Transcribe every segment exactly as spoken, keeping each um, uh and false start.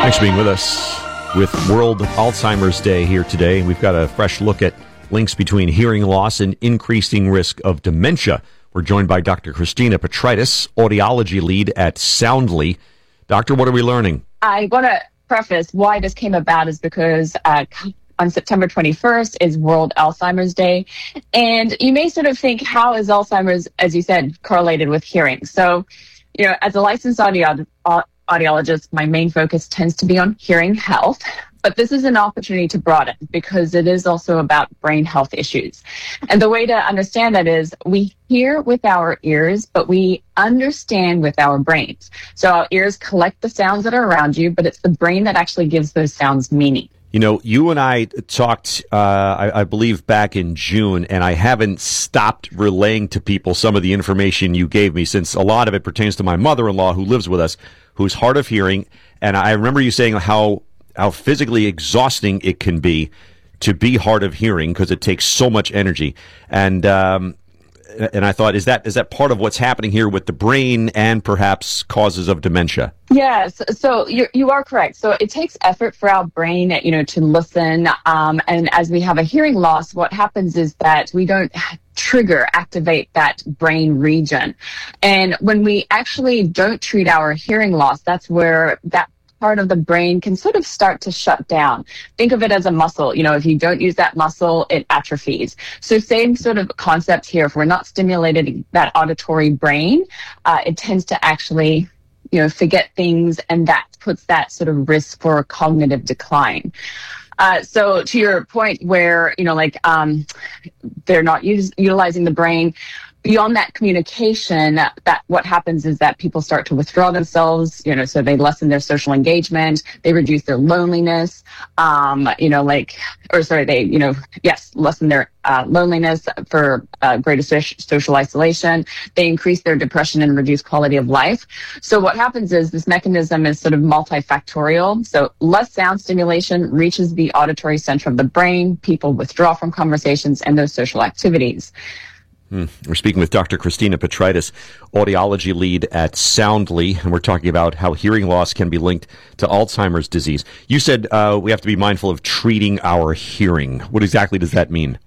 Thanks for being with us with World Alzheimer's Day here today. We've got a fresh look at links between hearing loss and increasing risk of dementia. We're joined by Doctor Christina Petrides, audiology lead at Soundly. Doctor, what are we learning? I want to preface why this came about is because uh, on September twenty-first is World Alzheimer's Day. And you may sort of think, how is Alzheimer's, as you said, correlated with hearing? So, you know, as a licensed audio, audiologist, my main focus tends to be on hearing health. But this is an opportunity to broaden because it is also about brain health issues. And the way to understand that is we hear with our ears, but we understand with our brains. So our ears collect the sounds that are around you, but it's the brain that actually gives those sounds meaning. You know, you and I talked, uh, I, I believe, back in June, and I haven't stopped relaying to people some of the information you gave me, since a lot of it pertains to my mother-in-law who lives with us, who's hard of hearing. And I remember you saying how how physically exhausting it can be to be hard of hearing because it takes so much energy. And um, and I thought, is that is that part of what's happening here with the brain and perhaps causes of dementia? Yes, so you you are correct. So it takes effort for our brain, you know, to listen. Um, and as we have a hearing loss, what happens is that we don't trigger, activate that brain region. And when we actually don't treat our hearing loss, that's where that part of the brain can sort of start to shut down. Think of it as a muscle. You know, if you don't use that muscle, it atrophies. So same sort of concept here. If we're not stimulating that auditory brain, uh, it tends to actually, you know, forget things, and that puts that sort of risk for cognitive decline. Uh, so to your point where, you know, like um, they're not use, utilizing the brain, beyond that communication, that what happens is that people start to withdraw themselves, you know, so they lessen their social engagement, they reduce their loneliness, um, you know, like, or sorry, they, you know, yes, lessen their uh, loneliness for uh, greater so- social isolation. They increase their depression and reduce quality of life. So what happens is this mechanism is sort of multifactorial. So less sound stimulation reaches the auditory center of the brain. People withdraw from conversations and those social activities. Hmm. We're speaking with Doctor Christina Petrides, audiology lead at Soundly, and we're talking about how hearing loss can be linked to Alzheimer's disease. You said uh, we have to be mindful of treating our hearing. What exactly does that mean?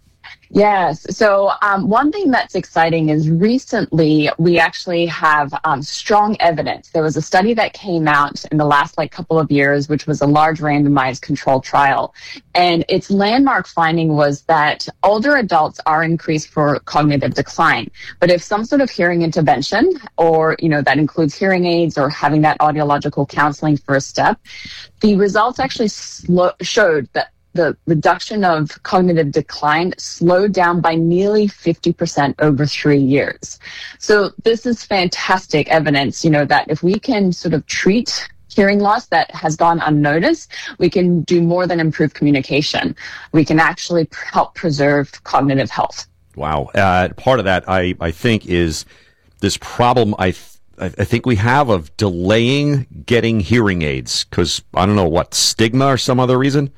Yes. So um, one thing that's exciting is recently we actually have um, strong evidence. There was a study that came out in the last like couple of years, which was a large randomized controlled trial. And its landmark finding was that older adults are increased for cognitive decline. But if some sort of hearing intervention, or, you know, that includes hearing aids or having that audiological counseling first step, the results actually slo- showed that the reduction of cognitive decline slowed down by nearly fifty percent over three years. So this is fantastic evidence, you know, that if we can sort of treat hearing loss that has gone unnoticed, we can do more than improve communication. We can actually pr- help preserve cognitive health. Wow. Uh, part of that, I, I think, is this problem I th- I think we have of delaying getting hearing aids because, I don't know, what, stigma or some other reason?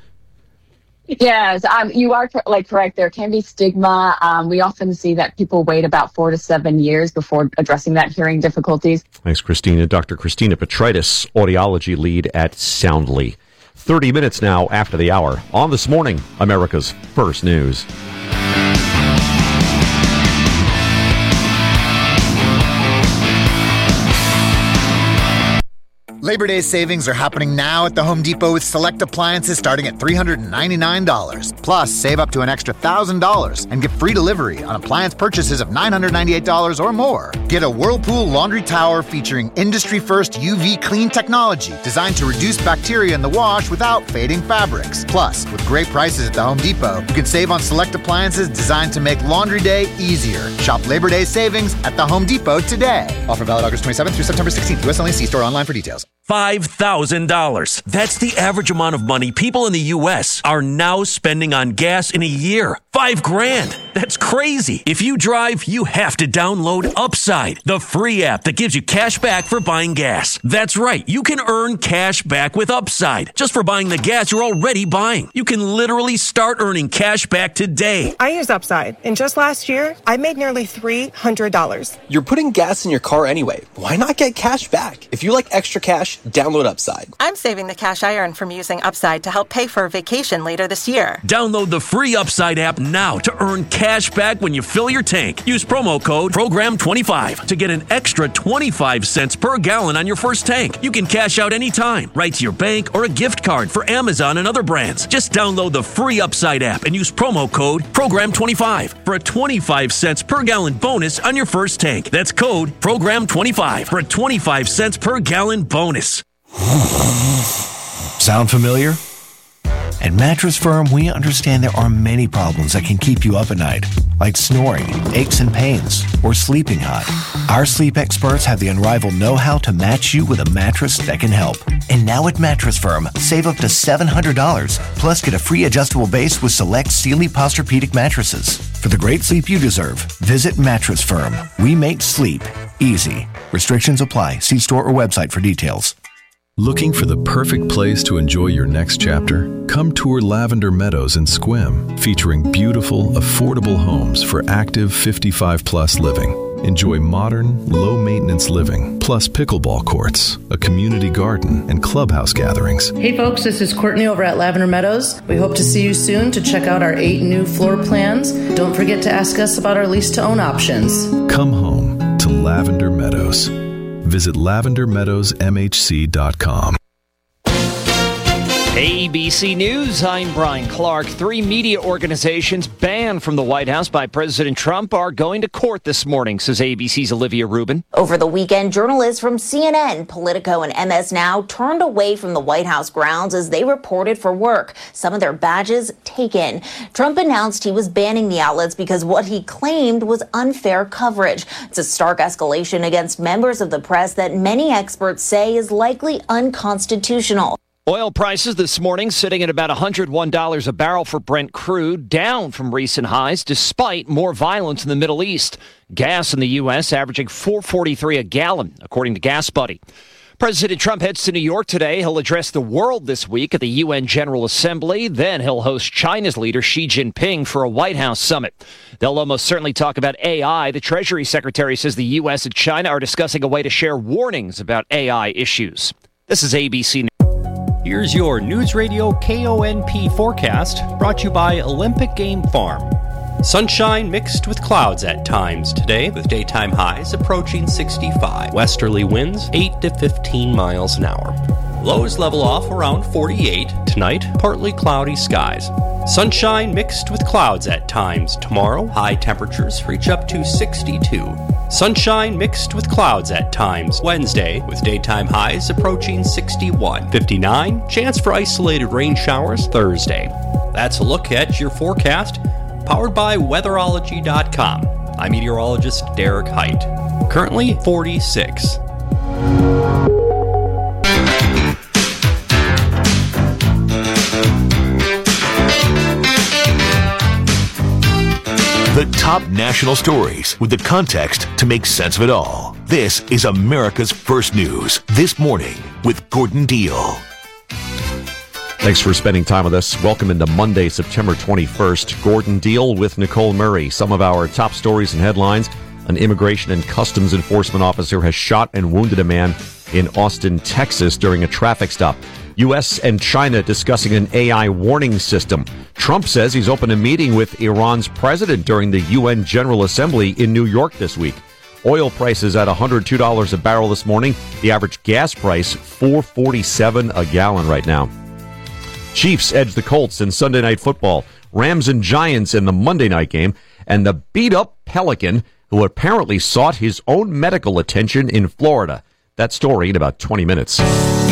Yes, um, you are like correct. There can be stigma. Um, we often see that people wait about four to seven years before addressing that hearing difficulties. Thanks, Christina. Doctor Christina Petrides, audiology lead at Soundly. thirty minutes now after the hour on This Morning, America's First News. Labor Day savings are happening now at the Home Depot with select appliances starting at three hundred ninety-nine dollars. Plus, save up to an extra one thousand dollars and get free delivery on appliance purchases of nine hundred ninety-eight dollars or more. Get a Whirlpool laundry tower featuring industry-first U V clean technology designed to reduce bacteria in the wash without fading fabrics. Plus, with great prices at the Home Depot, you can save on select appliances designed to make laundry day easier. Shop Labor Day savings at the Home Depot today. Offer valid August twenty-seventh through September sixteenth. U S only. See store online for details. five thousand dollars. That's the average amount of money people in the U S are now spending on gas in a year. Five grand. That's crazy. If you drive, you have to download Upside, the free app that gives you cash back for buying gas. That's right. You can earn cash back with Upside just for buying the gas you're already buying. You can literally start earning cash back today. I use Upside, and just last year, I made nearly three hundred dollars. You're putting gas in your car anyway. Why not get cash back? If you like extra cash, cash, download Upside. I'm saving the cash I earn from using Upside to help pay for a vacation later this year. Download the free Upside app now to earn cash back when you fill your tank. Use promo code program twenty-five to get an extra twenty-five cents per gallon on your first tank. You can cash out anytime, right to your bank or a gift card for Amazon and other brands. Just download the free Upside app and use promo code program twenty-five for a twenty-five cents per gallon bonus on your first tank. That's code program twenty-five for a twenty-five cents per gallon bonus. Sound familiar? At Mattress Firm, we understand there are many problems that can keep you up at night, like snoring, aches and pains, or sleeping hot. Our sleep experts have the unrivaled know-how to match you with a mattress that can help. And now at Mattress Firm, save up to seven hundred dollars, plus get a free adjustable base with select Sealy Posturepedic mattresses. For the great sleep you deserve, visit Mattress Firm. We make sleep easy. Restrictions apply. See store or website for details. Looking for the perfect place to enjoy your next chapter? Come tour Lavender Meadows in Sequim, featuring beautiful, affordable homes for active fifty-five plus living. Enjoy modern, low-maintenance living, plus pickleball courts, a community garden, and clubhouse gatherings. Hey folks, this is Courtney over at Lavender Meadows. We hope to see you soon to check out our eight new floor plans. Don't forget to ask us about our lease-to-own options. Come home to Lavender Meadows. Visit lavender meadows m h c dot com. A B C News, I'm Brian Clark. Three media organizations banned from the White House by President Trump are going to court this morning, says A B C's Olivia Rubin. Over the weekend, journalists from C N N, Politico, and M S Now turned away from the White House grounds as they reported for work. Some of their badges taken. Trump announced he was banning the outlets because what he claimed was unfair coverage. It's a stark escalation against members of the press that many experts say is likely unconstitutional. Oil prices this morning sitting at about one hundred one dollars a barrel for Brent crude, down from recent highs despite more violence in the Middle East. Gas in the U S averaging four forty-three a gallon, according to Gas Buddy. President Trump heads to New York today. He'll address the world this week at the U N General Assembly. Then he'll host China's leader Xi Jinping for a White House summit. They'll almost certainly talk about A I. The Treasury Secretary says the U S and China are discussing a way to share warnings about A I issues. This is A B C News. Here's your News Radio K O N P forecast, brought to you by Olympic Game Farm. Sunshine mixed with clouds at times today, with daytime highs approaching sixty-five. Westerly winds eight to fifteen miles an hour. Lows level off around forty-eight. Tonight, partly cloudy skies. Sunshine mixed with clouds at times tomorrow. High temperatures reach up to sixty-two. Sunshine mixed with clouds at times Wednesday, with daytime highs approaching sixty-one. fifty-nine, chance for isolated rain showers Thursday. That's a look at your forecast, powered by weatherology dot com. I'm meteorologist Derek Height. Currently forty-six. The top national stories with the context to make sense of it all. This is America's First News This Morning with Gordon Deal. Thanks for spending time with us. Welcome into Monday, September twenty-first. Gordon Deal with Nicole Murray. Some of our top stories and headlines. An immigration and customs enforcement officer has shot and wounded a man in Austin, Texas during a traffic stop. U S and China discussing an A I warning system. Trump says he's opened a meeting with Iran's president during the U N General Assembly in New York this week. Oil prices at one hundred two dollars a barrel this morning. The average gas price, four forty-seven a gallon right now. Chiefs edge the Colts in Sunday Night Football. Rams and Giants in the Monday night game. And the beat-up Pelican, who apparently sought his own medical attention in Florida. That story in about twenty minutes.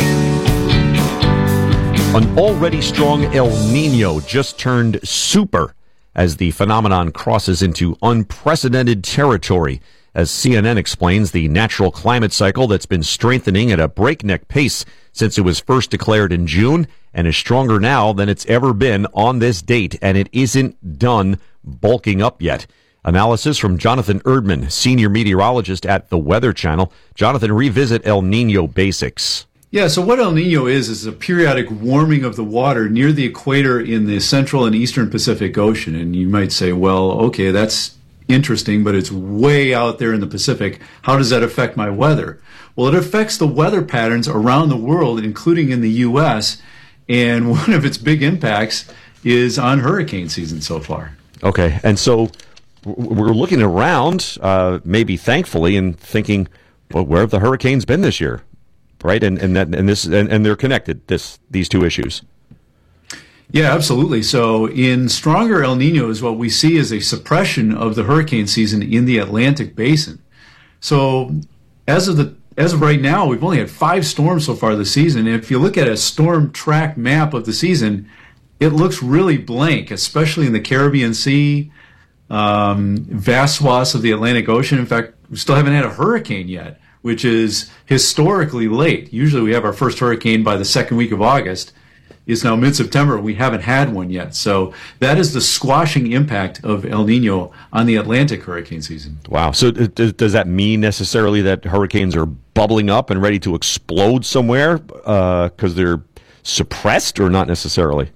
An already strong El Nino just turned super as the phenomenon crosses into unprecedented territory. As C N N explains, the natural climate cycle that's been strengthening at a breakneck pace since it was first declared in June and is stronger now than it's ever been on this date, and it isn't done bulking up yet. Analysis from Jonathan Erdman, senior meteorologist at the Weather Channel. Jonathan, revisit El Nino basics. Yeah, so what El Nino is, is a periodic warming of the water near the equator in the central and eastern Pacific Ocean. And you might say, well, okay, that's interesting, but it's way out there in the Pacific. How does that affect my weather? Well, it affects the weather patterns around the world, including in the U S, and one of its big impacts is on hurricane season so far. Okay, and so we're looking around, uh, maybe thankfully, and thinking, well, where have the hurricanes been this year, right? And and that, and this and, and they're connected. This these two issues. Yeah, absolutely. So in stronger El Niños, what we see is a suppression of the hurricane season in the Atlantic Basin. So as of the as of right now, we've only had five storms so far this season. And if you look at a storm track map of the season, it looks really blank, especially in the Caribbean Sea, um, vast swaths of the Atlantic Ocean. In fact, we still haven't had a hurricane yet, which is historically late. Usually we have our first hurricane by the second week of August. It's now mid-September. We haven't had one yet. So that is the squashing impact of El Nino on the Atlantic hurricane season. Wow. So does, does that mean necessarily that hurricanes are bubbling up and ready to explode somewhere because uh, they're suppressed, or not necessarily?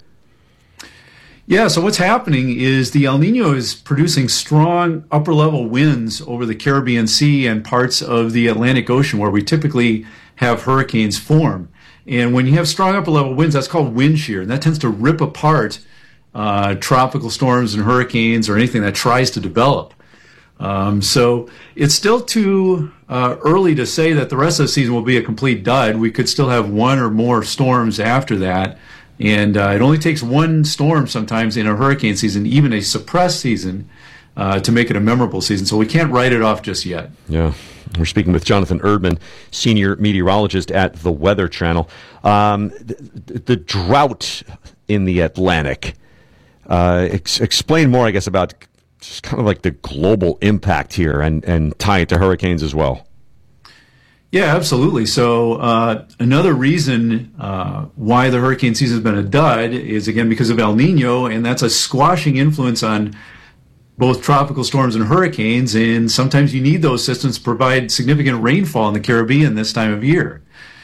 Yeah, so what's happening is the El Nino is producing strong upper-level winds over the Caribbean Sea and parts of the Atlantic Ocean where we typically have hurricanes form. And when you have strong upper-level winds, that's called wind shear, and that tends to rip apart uh, tropical storms and hurricanes or anything that tries to develop. Um, so it's still too uh, early to say that the rest of the season will be a complete dud. We could still have one or more storms after that, and uh, it only takes one storm sometimes in a hurricane season, even a suppressed season, uh, to make it a memorable season. So we can't write it off just yet. Yeah. We're speaking with Jonathan Erdman, senior meteorologist at the Weather Channel. Um, the, the drought in the Atlantic. Uh, ex- explain more, I guess, about just kind of like the global impact here, and, and tie it to hurricanes as well. Yeah, absolutely. So uh, another reason uh, why the hurricane season has been a dud is, again, because of El Nino, and that's a squashing influence on both tropical storms and hurricanes, and sometimes you need those systems to provide significant rainfall in the Caribbean this time of year.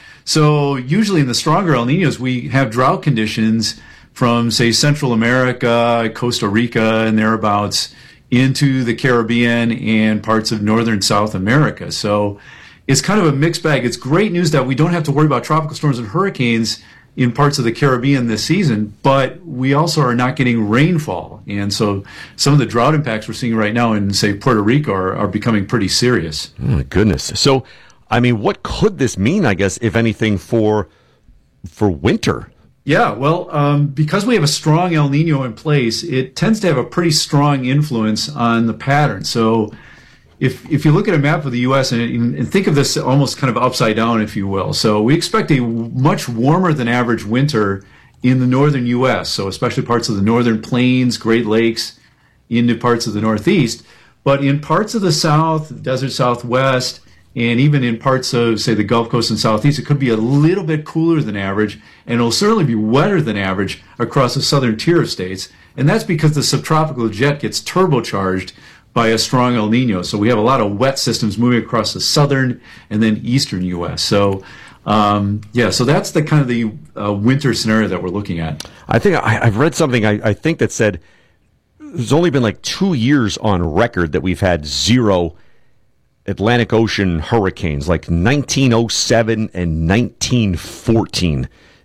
So usually in the stronger El Niños, we have drought conditions from, say, Central America, Costa Rica, and thereabouts, into the Caribbean and parts of northern South America. So it's kind of a mixed bag. It's great news that we don't have to worry about tropical storms and hurricanes in parts of the Caribbean this season, but we also are not getting rainfall. And so some of the drought impacts we're seeing right now in, say, Puerto Rico are, are becoming pretty serious. Oh, my goodness. So, I mean, what could this mean, I guess, if anything, for for winter? Yeah, well, um, because we have a strong El Nino in place, it tends to have a pretty strong influence on the pattern. So If if you look at a map of the U S and, and think of this almost kind of upside down, if you will. So we expect a much warmer than average winter in the northern U S, so especially parts of the northern plains, Great Lakes, into parts of the Northeast. But in parts of the South, desert Southwest, and even in parts of, say, the Gulf Coast and Southeast, it could be a little bit cooler than average, and it'll certainly be wetter than average across the southern tier of states. And that's because the subtropical jet gets turbocharged by a strong El Nino. So we have a lot of wet systems moving across the southern and then eastern U S. So, um, yeah, so that's the kind of the uh, winter scenario that we're looking at. I think I, I've read something, I, I think, that said there's only been like two years on record that we've had zero Atlantic Ocean hurricanes, like nineteen oh seven and nineteen fourteen.